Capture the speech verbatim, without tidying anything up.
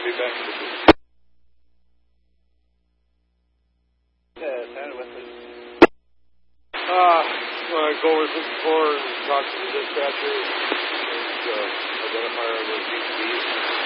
be back in the booth. Yeah, Santa with us. Uh, well, I go over this before and talk to the dispatcher and uh, identify our little G P.